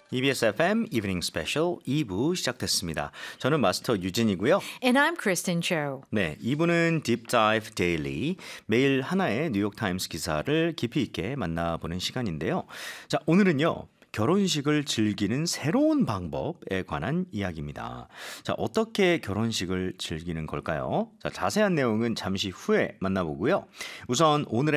EBS FM Evening Special 2부 시작됐습니다. 저는 마스터 유진이고요. And I'm Kristen Cho. 네, 2부는 Deep Dive Daily, 매일 하나의 뉴욕타임스 기사를 깊이 있게 만나보는 시간인데요. 자, 오늘은요. 결혼식을 즐기는 새로운 방법에 관한 이야기입니다. 자, 어떻게 결혼식을 즐기는 걸까요? 자, 자세한 내용은 잠시 후에 만나보고요. 우선 오늘의